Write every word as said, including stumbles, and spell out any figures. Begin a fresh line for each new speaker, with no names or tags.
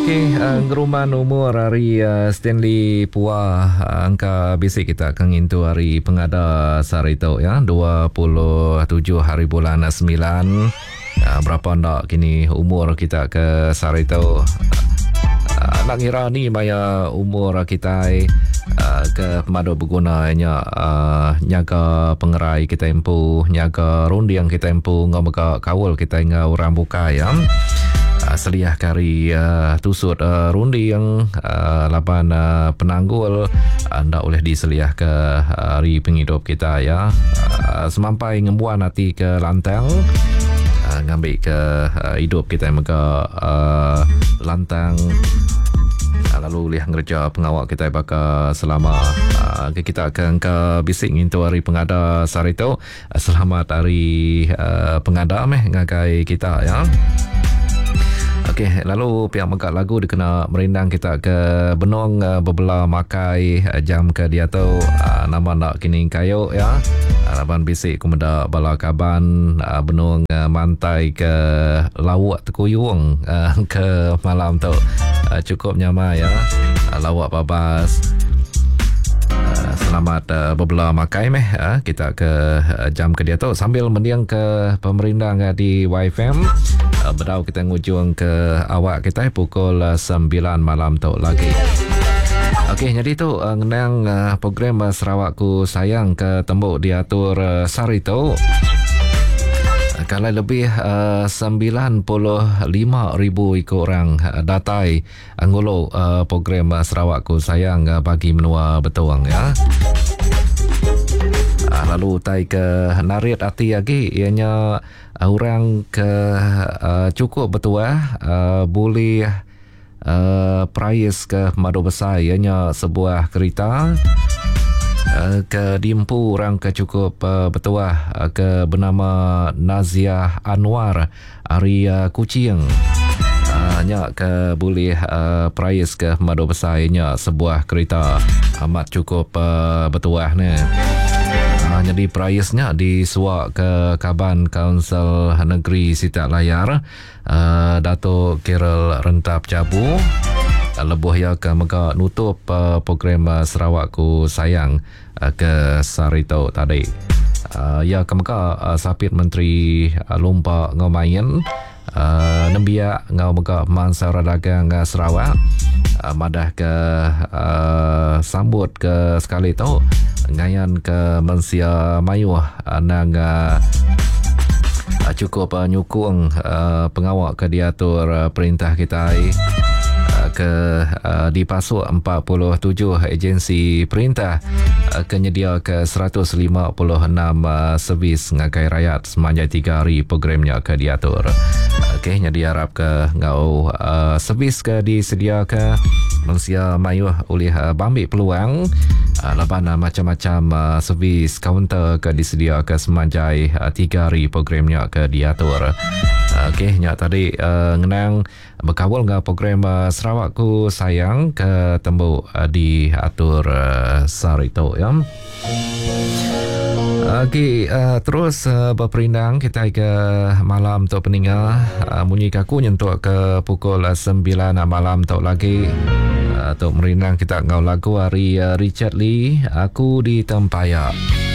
Okay, uh, ngeruman umur hari uh, Stanley Puah uh, angka basic kita akan into hari pengada sarito ya dua puluh tujuh hari bulan sembilan. Uh, berapa nak kini umur kita ke sarito? Uh, nak kira ni maya umur kita uh, ke pemadu bergunanya uh, nyaga pengerai kita empu, nyaga rundi yang kita empu ngomong kawal kita ngau orang buka ya. Uh, seliah kari uh, tusut uh, rundi yang uh, lapan uh, penanggul anda uh, oleh diseliah ke uh, hari penghidup kita ya. Uh, semampai ngembuan hati ke lantang uh, ngambil ke uh, hidup kita yang mega uh, lantang uh, lalu lihat ngerja pengawak kita bakal selama uh, kita akan ke bisik into hari pengada sarito. Uh, selamat hari uh, pengada meh ngagai kita ya. Okey, lalu pihak mengkat lagu dikena merindang kita ke benong uh, berbelah makai uh, jam ke dia tu uh, nama nak kini kayu ya. Harapan bisik kumeda bala kaban uh, benong uh, mantai ke lawak tekuyung uh, ke malam tu. Uh, cukup nyama ya. Uh, lawak babas. Uh, selamat uh, berbelah makai meh uh, kita ke uh, jam ke dia tu sambil mendiang ke pemerindang uh, di Y F M. Uh, Bedau kita ngujung ke awak kita pukul uh, sembilan malam tu lagi. Okey, jadi tu uh, ngenang uh, program uh, Sarawakku Sayang ke tembuk diatur uh, sarito. Uh, kalau lebih uh, sembilan puluh lima ribu ikut orang uh, datai anggolo uh, program uh, Sarawakku Sayang uh, bagi menua betuang ya. Uh, lalu tai ke narit hati lagi ianya uh, orang ke uh, cukup betul uh, boleh uh, price ke madu besar ianya sebuah kereta uh, ke dimpu orang ke cukup uh, betul uh, ke bernama Nazia Anwar hari uh, Kuching. Hanya uh, ke boleh uh, price ke madu besar ianya sebuah kereta amat cukup uh, betul ni. Uh, jadi price-nya disuak ke Kaban Kaunsil Negeri Sitat Layar uh, Datuk Kiril Rentap Jabu uh, lebuh ya ke mega nutup uh, program uh, Sarawakku Sayang uh, ke sarito tadi uh, ya ke mega uh, sapit Menteri uh, Lumpa Ngomayan uh, Nembia ngau mega Mansara Dagang uh, Sarawak uh, madah ke uh, sambut ke sekali tu ngayan ke Mensia Mayuh nang uh, cukup uh, nyukung uh, pengawak ke diatur uh, perintah kita uh, ke uh, dipasuk empat puluh tujuh agensi perintah uh, kenyedia ke seratus lima puluh enam uh, servis ngagai rakyat semanjai tiga hari programnya ke diatur. Okey, nya diharap ke ngau uh, servis ke disedia ke Mensia Mayuh oleh uh, bambil peluang uh, laban uh, macam-macam uh, servis kaunter ke disedia ke semanjai uh, tiga hari programnya ke diatur. Uh, Okey, nya tadi uh, ngenang berkawal dengan program uh, Sarawakku Sayang ke tembuk uh, diatur uh, sarito ya. Okey, uh, terus uh, berperindang kita ke malam tu peninggal uh, bunyi kaku nyentuk ke pukul uh, sembilan uh, malam tu lagi uh, tu merindang kita ngau lagu hari uh, Richard Lee Aku di Tempayak.